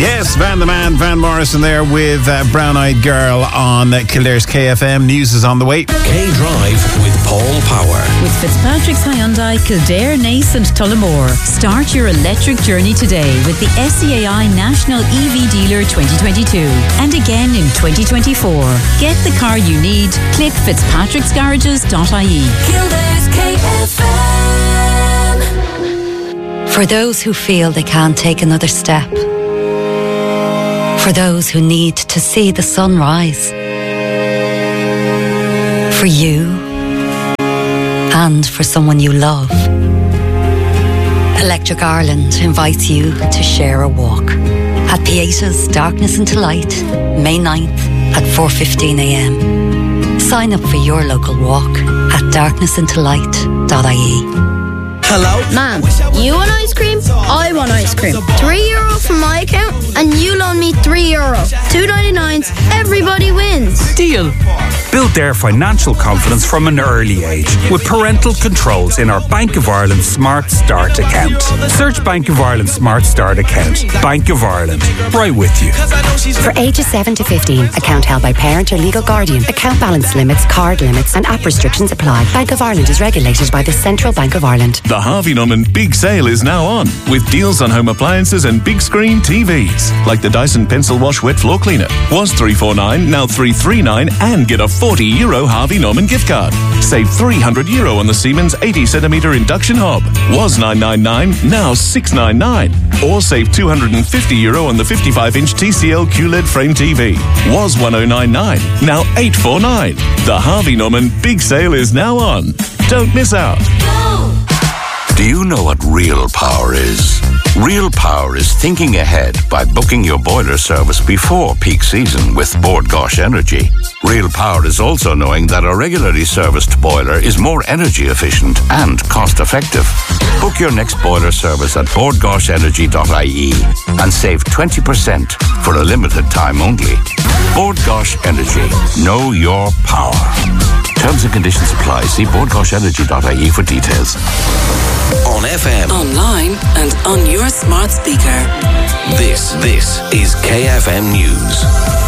Yes, Van the Man, Van Morrison there with Brown Eyed Girl on Kildare's KFM. News is on the way. K-Drive with Paul Power. With Fitzpatrick's Hyundai, Kildare, Naas and Tullamore. Start your electric journey today with the SCAI National EV Dealer 2022. And again in 2024. Get the car you need. Click fitzpatricksgarages.ie. Kildare's KFM. For those who feel they can't take another step. For those who need to see the sun rise. For you. And for someone you love. Electric Ireland invites you to share a walk. At Pieta's Darkness into Light, May 9th at 4:15am. Sign up for your local walk at darknessintolight.ie. Hello? Ma'am, you want ice cream? I want ice cream. €3 from my account and you loan me €3. $2.99, everybody wins. Deal. Build their financial confidence from an early age with parental controls in our Bank of Ireland Smart Start account. Search Bank of Ireland Smart Start account. Bank of Ireland. Right with you. For ages 7 to 15, account held by parent or legal guardian. Account balance limits, card limits and app restrictions apply. Bank of Ireland is regulated by the Central Bank of Ireland. The Harvey Norman Big Sale is now on, with deals on home appliances and big screen TVs, like the Dyson Pencil Wash Wet Floor Cleaner. Was $349, now $339, and get a €40 Harvey Norman gift card. Save €300 on the Siemens 80cm induction hob. Was $999, now $699. Or save €250 on the 55-inch TCL QLED frame TV. Was $1099, now $849. The Harvey Norman Big Sale is now on. Don't miss out. Do you know what real power is? Real power is thinking ahead by booking your boiler service before peak season with Bord Gáis Energy. Real power is also knowing that a regularly serviced boiler is more energy efficient and cost effective. Book your next boiler service at bordgaisenergy.ie and save 20% for a limited time only. Bord Gáis Energy. Know your power. Terms and conditions apply. See bordgaisenergy.ie for details. On FM, Online and on your smart speaker. this is KFM News.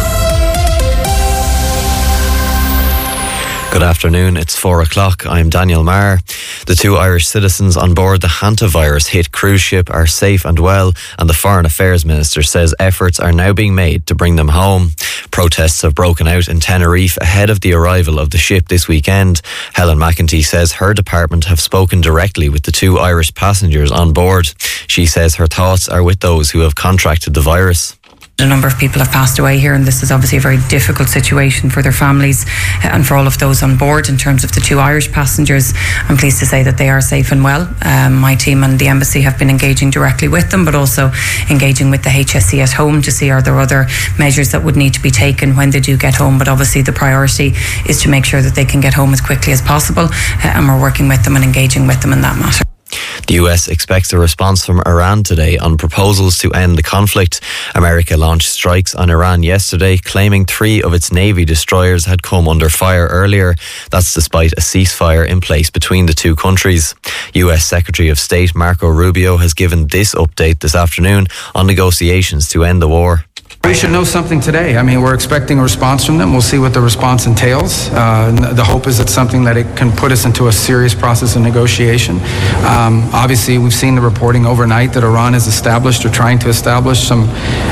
Good afternoon, it's 4 o'clock. I'm Daniel Marr. The 2 Irish citizens on board the hantavirus hit cruise ship are safe and well, and the Foreign Affairs Minister says efforts are now being made to bring them home. Protests have broken out in Tenerife ahead of the arrival of the ship this weekend. Helen McEntee says her department have spoken directly with the 2 Irish passengers on board. She says her thoughts are with those who have contracted the virus. A number of people have passed away here, and this is obviously a very difficult situation for their families and for all of those on board. In terms of the 2 Irish passengers, I'm pleased to say that they are safe and well. My team and the embassy have been engaging directly with them, but also engaging with the HSE at home to see are there other measures that would need to be taken when they do get home. But obviously the priority is to make sure that they can get home as quickly as possible, and we're working with them and engaging with them in that matter. The US expects a response from Iran today on proposals to end the conflict. America launched strikes on Iran yesterday, claiming 3 of its Navy destroyers had come under fire earlier. That's despite a ceasefire in place between the 2 countries. US Secretary of State Marco Rubio has given this update this afternoon on negotiations to end the war. We should know something today. I mean, we're expecting a response from them. We'll see what the response entails. The hope is it's something that it can put us into a serious process of negotiation. Obviously, we've seen the reporting overnight that Iran has established or trying to establish some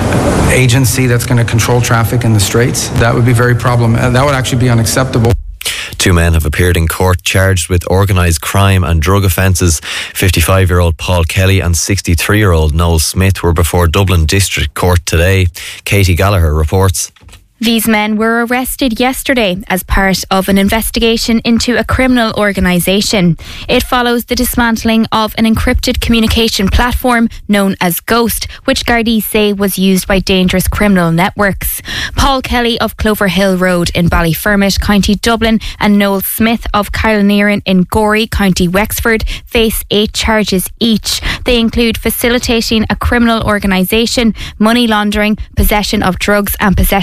agency that's going to control traffic in the Straits. That would be very problematic. That would actually be unacceptable. 2 men have appeared in court charged with organised crime and drug offences. 55-year-old Paul Kelly and 63-year-old Noel Smith were before Dublin District Court today. Katie Gallagher reports. These men were arrested yesterday as part of an investigation into a criminal organisation. It follows the dismantling of an encrypted communication platform known as Ghost, which Gardaí say was used by dangerous criminal networks. Paul Kelly of Clover Hill Road in Ballyfermot, County Dublin, and Noel Smith of Carlinearan in Gorey, County Wexford, face 8 charges each. They include facilitating a criminal organisation, money laundering, possession of drugs and possession of drug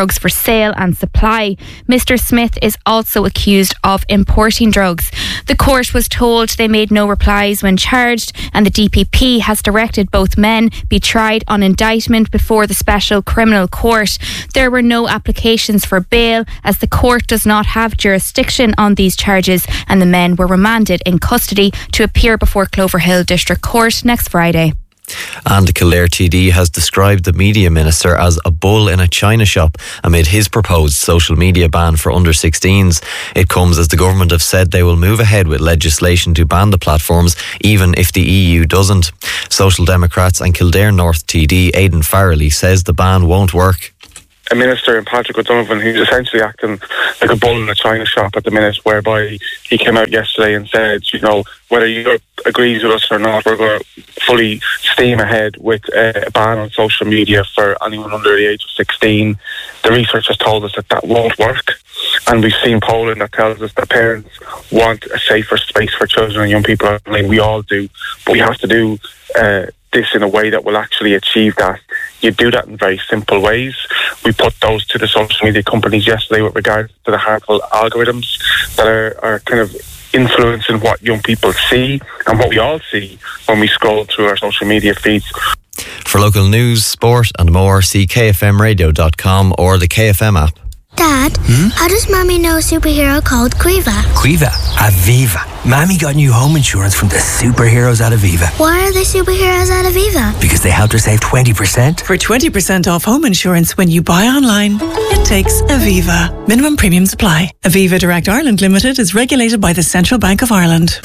drugs for sale and supply. Mr. Smith is also accused of importing drugs. The court was told they made no replies when charged, and the DPP has directed both men be tried on indictment before the Special Criminal Court. There were no applications for bail as the court does not have jurisdiction on these charges, and the men were remanded in custody to appear before Cloverhill District Court next Friday. And Kildare TD has described the media minister as a bull in a china shop amid his proposed social media ban for under-16s. It comes as the government have said they will move ahead with legislation to ban the platforms, even if the EU doesn't. Social Democrats and Kildare North TD Aidan Farrelly says the ban won't work. A minister in Patrick O'Donovan who's essentially acting like a bull in a china shop at the minute, whereby he came out yesterday and said, whether Europe agrees with us or not, we're going to fully steam ahead with a ban on social media for anyone under the age of 16. The research has told us that won't work, and we've seen polling that tells us that parents want a safer space for children and young people. We all do, but we have to do this in a way that will actually achieve that. You do that in very simple ways. We put those to the social media companies yesterday with regard to the harmful algorithms that are kind of influencing what young people see and what we all see when we scroll through our social media feeds. For local news, sport and more, see kfmradio.com or the KFM app. Dad, how does Mommy know a superhero called Quiva? Quiva? Aviva. Mommy got new home insurance from the superheroes at Aviva. Why are they superheroes at Aviva? Because they helped her save 20%. For 20% off home insurance when you buy online, it takes Aviva. Minimum premiums apply. Aviva Direct Ireland Limited is regulated by the Central Bank of Ireland.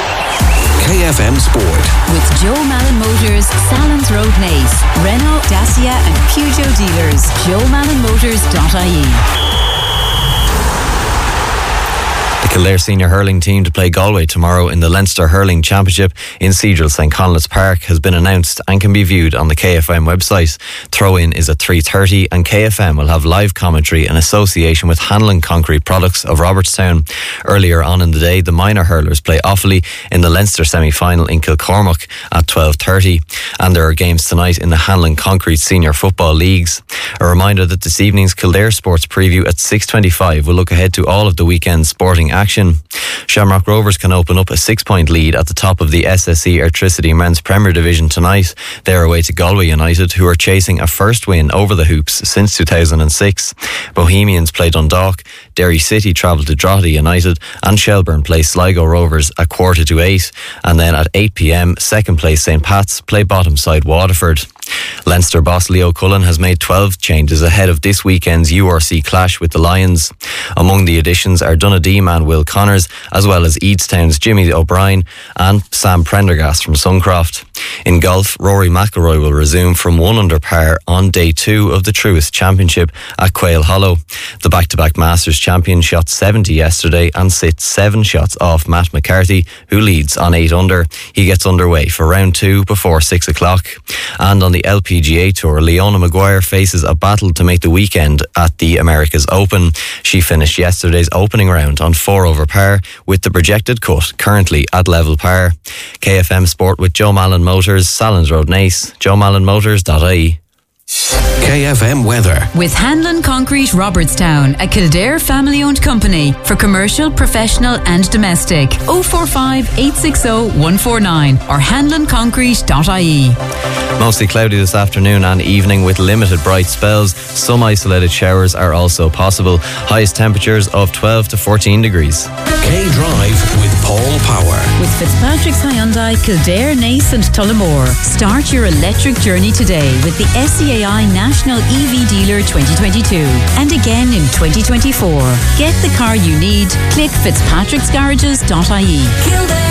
KFM Sport. With Joe Malin Motors, Salons Road Nace, Renault, Dacia and Peugeot dealers. JoeMalinMotors.ie. The Kildare senior hurling team to play Galway tomorrow in the Leinster Hurling Championship in Cedral St Conleth's Park has been announced and can be viewed on the KFM website. Throw-in is at 3:30 and KFM will have live commentary in association with Hanlon Concrete Products of Robertstown. Earlier on in the day, the minor hurlers play Offaly in the Leinster semi-final in Kilcormac at 12:30. And there are games tonight in the Hanlon Concrete Senior Football Leagues. A reminder that this evening's Kildare Sports Preview at 6:25 will look ahead to all of the weekend's sporting action. Shamrock Rovers can open up a 6-point lead at the top of the SSE Airtricity Men's Premier Division tonight. They're away to Galway United, who are chasing a first win over the Hoops since 2006. Bohemians play Dundalk, Derry City travel to Drogheda United, and Shelbourne play Sligo Rovers at 7:45. And then at 8 p.m, second place St Pat's play bottom side Waterford. Leinster boss Leo Cullen has made 12 changes ahead of this weekend's URC clash with the Lions. Among the additions are Donaghadee man Will Connors, as well as Eadstown's Jimmy O'Brien and Sam Prendergast from Suncroft. In golf, Rory McIlroy will resume from 1 under par on day 2 of the Truist Championship at Quail Hollow. The back-to-back Masters champion shot 70 yesterday and sits 7 shots off Matt McCarthy, who leads on 8 under. He gets underway for round 2 before 6 o'clock. And on the LPGA Tour, Leona Maguire faces a battle to make the weekend at the Americas Open. She finished yesterday's opening round on 4 over par, with the projected cut currently at level par. KFM Sport with Joe Malin Motors, Salons Road Nace, JoeMalinMotors.ie. KFM Weather. With Hanlon Concrete Robertstown, a Kildare family-owned company for commercial, professional and domestic. 045 860 149 or hanlonconcrete.ie. Mostly cloudy this afternoon and evening with limited bright spells. Some isolated showers are also possible. Highest temperatures of 12 to 14 degrees. K-Drive with Paul Power. With Fitzpatrick's Hyundai, Kildare, Nace and Tullamore. Start your electric journey today with the SCAI National EV Dealer 2022 and again in 2024. Get the car you need. Click fitzpatricksgarages.ie.